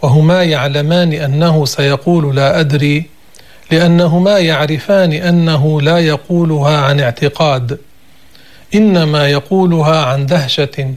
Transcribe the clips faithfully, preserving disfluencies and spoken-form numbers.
وهما يعلمان أنه سيقول لا أدري، لأنهما يعرفان أنه لا يقولها عن اعتقاد، إنما يقولها عن دهشة،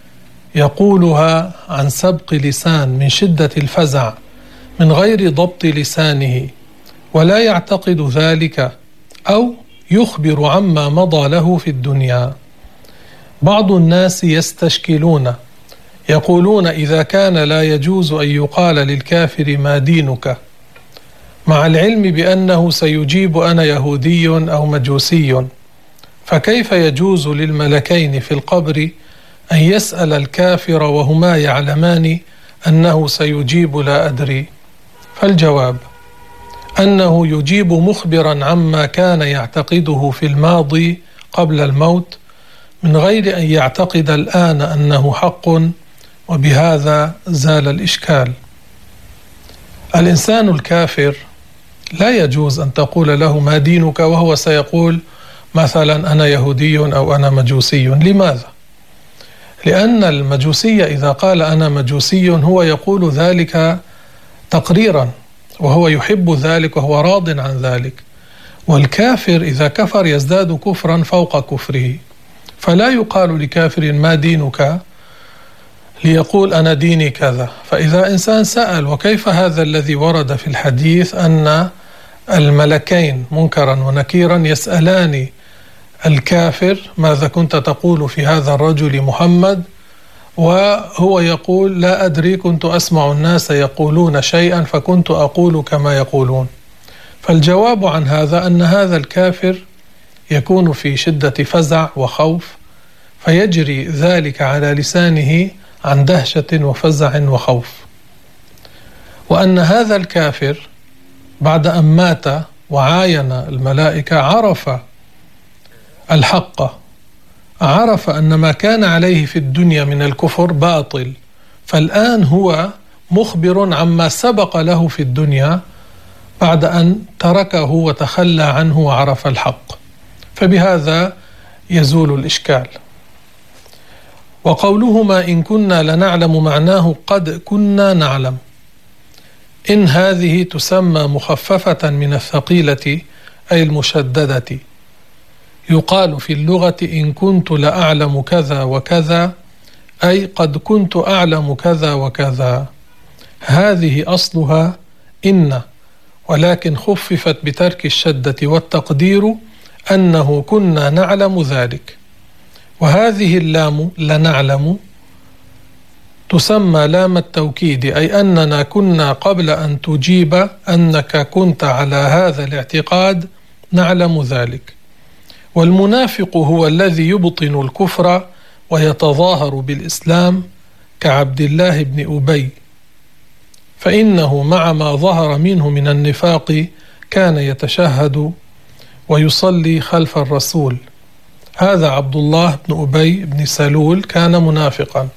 يقولها عن سبق لسان من شدة الفزع من غير ضبط لسانه، ولا يعتقد ذلك أو يخبر عما مضى له في الدنيا. بعض الناس يستشكلون، يقولون إذا كان لا يجوز أن يقال للكافر ما دينك، مع العلم بأنه سيجيب أنا يهودي أو مجوسي، فكيف يجوز للملكين في القبر أن يسأل الكافر وهما يعلمان أنه سيجيب لا أدري؟ فالجواب أنه يجيب مخبرا عما كان يعتقده في الماضي قبل الموت من غير أن يعتقد الآن أنه حق، وبهذا زال الإشكال. الإنسان الكافر لا يجوز أن تقول له ما دينك وهو سيقول مثلا أنا يهودي أو أنا مجوسي. لماذا؟ لأن المجوسي إذا قال أنا مجوسي هو يقول ذلك تقريرا، وهو يحب ذلك وهو راض عن ذلك، والكافر إذا كفر يزداد كفرا فوق كفره، فلا يقال لكافر ما دينك ليقول أنا ديني كذا. فإذا إنسان سأل وكيف هذا الذي ورد في الحديث أن الملكين منكرا ونكيرا يسألان الكافر ماذا كنت تقول في هذا الرجل محمد، وهو يقول لا أدري، كنت أسمع الناس يقولون شيئا فكنت أقول كما يقولون. فالجواب عن هذا أن هذا الكافر يكون في شدة فزع وخوف، فيجري ذلك على لسانه عن دهشة وفزع وخوف، وأن هذا الكافر بعد أن مات وعاين الملائكة عرف الحق، عرف أن ما كان عليه في الدنيا من الكفر باطل، فالآن هو مخبر عما سبق له في الدنيا بعد أن تركه وتخلى عنه وعرف الحق، فبهذا يزول الإشكال. وقولهما إن كنا لنعلم معناه قد كنا نعلم، إن هذه تسمى مخففة من الثقيلة أي المشددة. يقال في اللغة إن كنت لأعلم كذا وكذا، أي قد كنت أعلم كذا وكذا. هذه أصلها إن، ولكن خففت بترك الشدة والتقدير أنه كنا نعلم ذلك. وهذه اللام لنعلم تسمى لام التوكيد، أي أننا كنا قبل أن تجيب أنك كنت على هذا الاعتقاد نعلم ذلك. والمنافق هو الذي يبطن الكفر ويتظاهر بالإسلام كعبد الله بن أبي، فإنه مع ما ظهر منه من النفاق كان يتشهد ويصلي خلف الرسول. هذا عبد الله بن أبي بن سلول كان منافقا،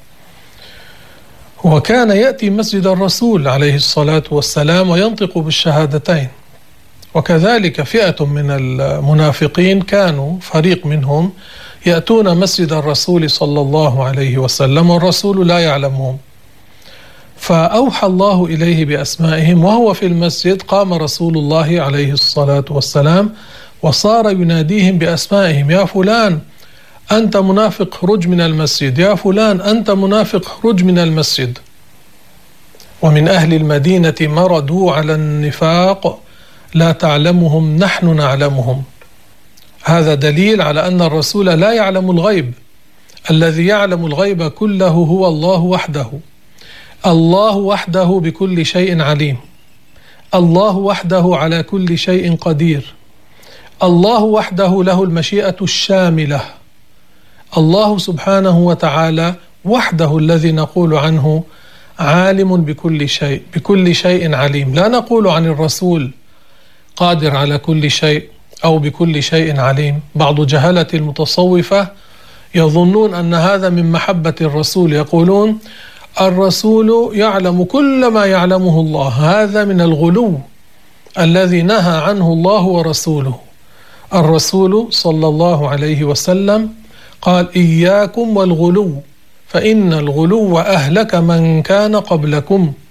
وكان يأتي مسجد الرسول عليه الصلاة والسلام وينطق بالشهادتين. وكذلك فئة من المنافقين كانوا فريق منهم يأتون مسجد الرسول صلى الله عليه وسلم والرسول لا يعلمهم، فأوحى الله إليه بأسمائهم، وهو في المسجد قام رسول الله عليه الصلاة والسلام وصار يناديهم بأسمائهم: يا فلان أنت منافق خرج من المسجد، يا فلان أنت منافق خرج من المسجد. ومن أهل المدينة مردوا على النفاق لا تعلمهم نحن نعلمهم. هذا دليل على أن الرسول لا يعلم الغيب، الذي يعلم الغيب كله هو الله وحده. الله وحده بكل شيء عليم، الله وحده على كل شيء قدير، الله وحده له المشيئة الشاملة. الله سبحانه وتعالى وحده الذي نقول عنه عالم بكل شيء، بكل شيء عليم. لا نقول عن الرسول قادر على كل شيء أو بكل شيء عليم. بعض جهلة المتصوفة يظنون أن هذا من محبة الرسول، يقولون الرسول يعلم كل ما يعلمه الله. هذا من الغلو الذي نهى عنه الله ورسوله. الرسول صلى الله عليه وسلم قال: إياكم والغلو فإن الغلو أهلك من كان قبلكم.